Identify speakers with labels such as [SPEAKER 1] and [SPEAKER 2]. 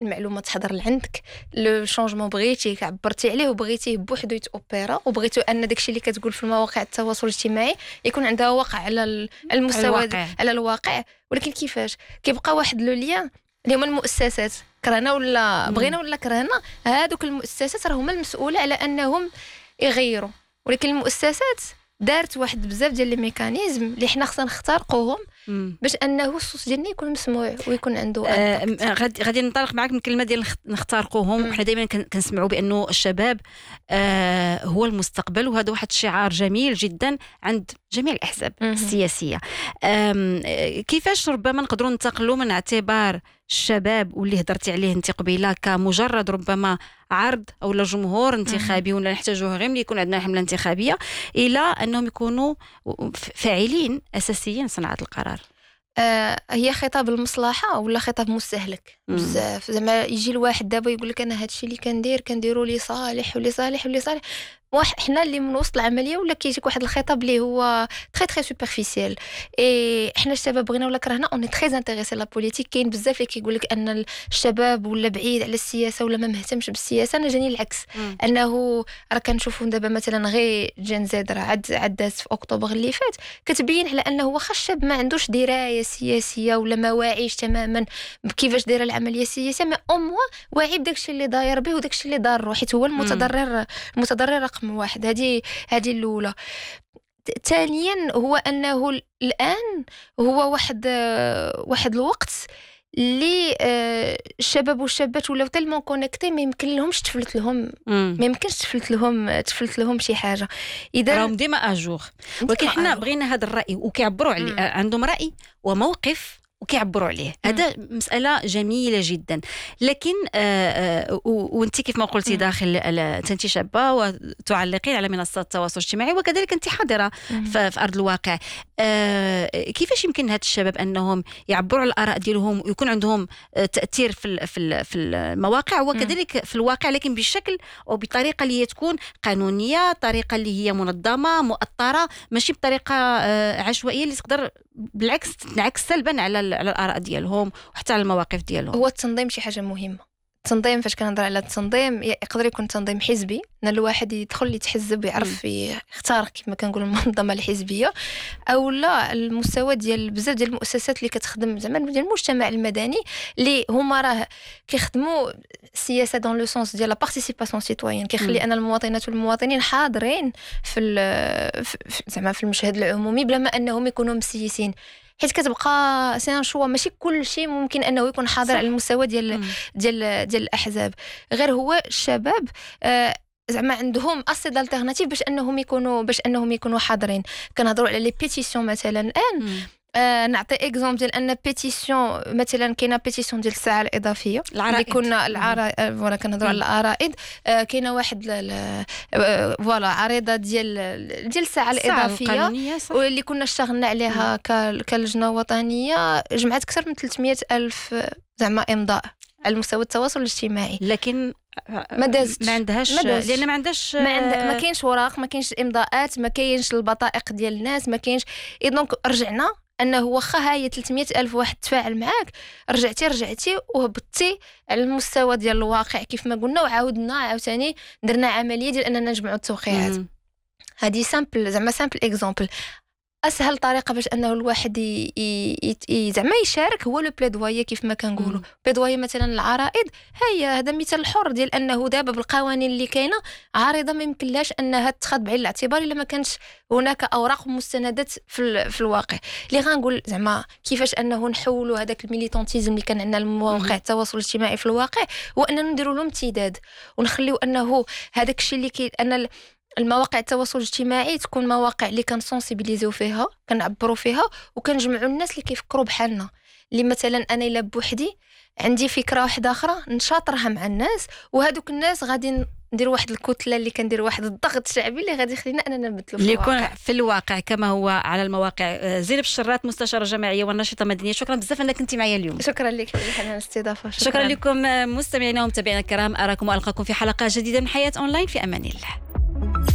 [SPEAKER 1] المعلومه تحضر لعندك، لو شونجمون بغيتي عبرتي عليه وبغيتيه بوحدو يتوبيرا، وبغيتو ان داكشي اللي كتقول في المواقع التواصل الاجتماعي يكون عندها وقع على المستوى على الواقع. ولكن كيفاش كيبقى واحد لو ليان اللي هما المؤسسات، كرهنا ولا بغينا ولا كرهنا، هادوك المؤسسات راه هما المسؤوله على انهم يغيروا. ولكن المؤسسات دارت واحد بزاف ديال لي ميكانيزم اللي حنا خصنا نخترقوهم باش انه الصوت ديالنا يكون مسموع ويكون عنده
[SPEAKER 2] غادي ننطلق معك من الكلمه ديال نخترقوهم. حنا دائما كنسمعوا بانه الشباب هو المستقبل، وهذا واحد الشعار جميل جدا عند جميع الاحزاب السياسيه. كيفاش ربما نقدروا ننتقلوا من اعتبار الشباب واللي هضرتي عليه انت قبيله كمجرد ربما عرض او جمهور انتخابي ولا نحتاجوه غير ملي يكون عندنا حمله انتخابيه، الى انهم يكونوا فاعلين اساسيين صناعه القرار؟
[SPEAKER 1] هي خطاب المصلحه ولا خطاب مستهلك بزاف. زعما يجي الواحد دابا يقول لك انا هادشي اللي كنديرو لي صالح ولي صالح ولي صالح. حنا اللي من وسط العمليه ولا كيجيك واحد الخطاب اللي هو تري تري سوبرفيسيال. اي حنا الشباب بغينا ولا كرهنا اوني تري انتريسي لا بوليتيك. كاين بزاف اللي كيقول لك ان الشباب ولا بعيد على السياسه ولا ما مهتمش بالسياسه. انا جاني العكس، انه راه كنشوفوا دابا مثلا غير جين زيد راه عدات في اكتوبر اللي فات كتبين على انه واخا الشاب ما عندوش درايه سياسيه ولا ما واعيش تماما بكيفاش دايره العمليه السياسيه، ما اموا واعي بداكشي اللي داير به وداكشي اللي ضاره، حيت هو المتضرر رقم واحد. هذه الاولى. ثانيا هو انه الان هو واحد الوقت اللي الشباب والشابات ولاو تالمون كونيكتي ما يمكن لهمش تفلت لهم ما يمكنش تفلت لهم شي حاجه. اذا
[SPEAKER 2] راهم ديما اجور. ولكن حنا بغينا هذا الراي وكيعبروا عليه، عندهم راي وموقف وكيعبروا عليه. هذا مسألة جميلة جدا. لكن وانت كيف ما قلتي داخل انت شابة وتعلقين على منصات التواصل الاجتماعي وكذلك انت حاضرة في أرض الواقع، كيفاش يمكن هاد الشباب أنهم يعبروا على الآراء ديالهم ويكون عندهم تأثير في المواقع وكذلك في الواقع، لكن بشكل أو بطريقة اللي هي تكون قانونية، طريقة اللي هي منظمة مؤطرة، ماشي بطريقة عشوائية اللي تقدر بالعكس تنعكس سلبا على الآراء ديالهم وحتى على المواقف ديالهم.
[SPEAKER 1] هو التنظيم شي حاجة مهمة. التنظيم فاش كنهضر على التنظيم يقدر يكون تنظيم حزبي، ان الواحد يدخل يتحزب ويعرف يختار كيف ما كنقول المنظمه الحزبيه، او لا المستوى ديال بزاف ديال المؤسسات اللي كتخدم زعما ديال المجتمع المدني اللي هما راه كيخدموا السياسه دون لو سونس ديال لا بارتيسيباسيون سيتويان، كيخلي ان المواطنات والمواطنين حاضرين زعما في المشهد العمومي بلا ما انهم يكونوا مسيسين، حيت كتبقى سي شوا ماشي كل شيء ممكن انه يكون حاضر على المستوى ديال الاحزاب. غير هو الشباب زعما عندهم اسي دالتيرناتيف باش انهم يكونوا حاضرين. كنهضروا على لي بيتيسيون مثلا الان. نعطي اكزومبل ديال ان بيتيسيون مثلا كاينه بيتيسيون ديال الساعه الاضافيه اللي كنا فوالا كنهضروا على العرائض. كاينه واحد فوالا عريضه ديال الساعه الاضافيه واللي كنا اشتغلنا عليها كلجنه وطنيه، جمعت اكثر من 300 الف زعما امضاء على مستوى التواصل الاجتماعي.
[SPEAKER 2] لكن
[SPEAKER 1] ما
[SPEAKER 2] عندهاش لان ما عندهاش
[SPEAKER 1] ما كاينش وراق، ما كاينش امضاءات، ما كاينش البطائق ديال الناس، ما كاينش. دونك رجعنا انه واخا هاي 300 الف واحد تفاعل معاك، رجعتي وهبطتي على المستوى ديال الواقع كيف ما قلنا، وعاودنا عاوتاني درنا عمليه ديال اننا نجمعوا التوقيعات. هذه سامبل زعما سامبل اكزامبل. اسهل طريقه باش انه الواحد زعما يشارك هو لو بليدويه كيف ما كنقولوا. بليدويه مثلا العرائض هذا مثال حر ديال انه دابا بالقوانين اللي كاينه عارضه ما يمكنلاش انها تاخذ بعين الاعتبار الا ما كانش هناك اوراق ومستندات في الواقع. اللي غنقول زعما كيفاش انه نحولوا هذاك الميليتانتيزم اللي كان عندنا المواقع التواصل الاجتماعي في الواقع، واننا نديروا لهم امتداد ونخليو انه هذاك الشيء اللي ان المواقع التواصل الاجتماعي تكون مواقع اللي كنسونسيبيليزيو فيها، كنعبروا فيها وكنجمعوا الناس اللي كيفكروا بحالنا. اللي مثلا انا الا بوحدي عندي فكره واحده اخرى نشاطرها مع الناس، وهذوك الناس غادي ندير واحد الكتله اللي كندير واحد الضغط شعبي اللي غادي يخلينا اننا نبدلوا
[SPEAKER 2] اللي يكون في الواقع كما هو على المواقع. زينب الشرات مستشاره جماعيه والناشطه مدنيه، شكرا بزاف انك كنتي معايا اليوم.
[SPEAKER 1] شكرا لك على الاستضافه.
[SPEAKER 2] شكرا لكم مستمعينا ومتابعينا الكرام، اراكم والقاكم في حلقه جديده من حياه اونلاين. في امان الله.